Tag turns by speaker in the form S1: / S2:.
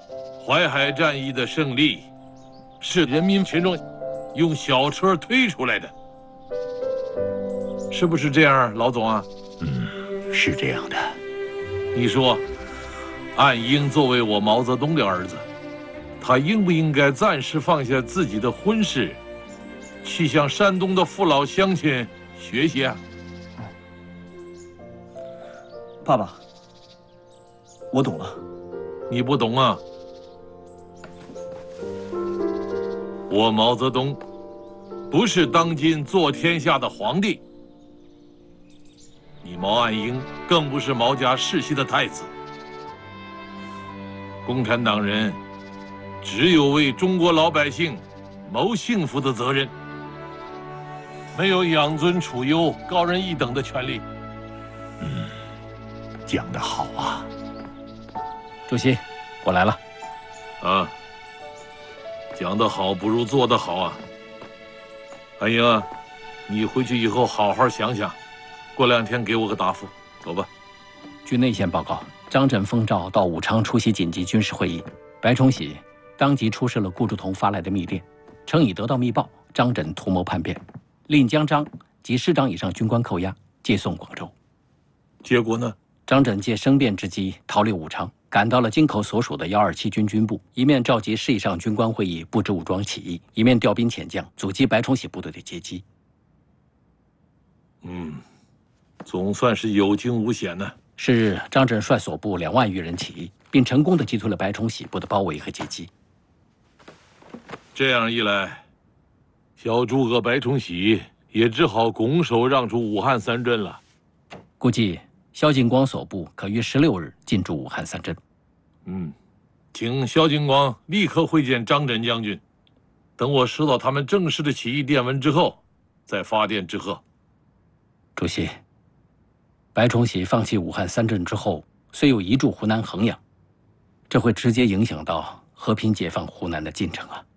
S1: 淮海战役的胜利，是人民群众用小车推出来的，是不是这样，老总啊？
S2: 是这样的。
S1: 你说，岸英作为我毛泽东的儿子，他应不应该暂时放下自己的婚事，去向山东的父老乡亲学习啊？
S3: 爸爸，我懂了。
S1: 你不懂啊？我毛泽东不是当今坐天下的皇帝，你毛岸英更不是毛家世袭的太子。共产党人只有为中国老百姓谋幸福的责任，没有养尊处优、高人一等的权利。
S2: 讲得好啊！
S4: 主席，我来了。
S1: 啊，讲得好不如做得好啊！岸英啊，你回去以后好好想想，过2天给我个答复。走吧。
S4: 据内线报告，张震奉召到武昌出席紧急军事会议，白崇禧当即出示了顾祝同发来的密电，称已得到密报，张震图谋叛变，令将张及师长以上军官扣押，借送广州。
S1: 结果呢？
S4: 张震借生变之机逃离武昌，赶到了京口所属的127军军部，一面召集师以上军官会议布置武装起义，一面调兵遣将，阻击白崇禧部队的截击。
S1: 总算是有惊无险呢。
S4: 是日，张震率所部2万余人起义，并成功地击退了白崇禧部的包围和截击。
S1: 这样一来，小诸葛白崇禧也只好拱手让出武汉3镇了。
S4: 估计萧劲光所部可于16日进驻武汉3镇。
S1: 请萧劲光立刻会见张震将军，等我收到他们正式的起义电文之后，再发电致贺。
S4: 主席，白崇禧放弃武汉3镇之后，虽又移驻湖南衡阳，这会直接影响到和平解放湖南的进程啊。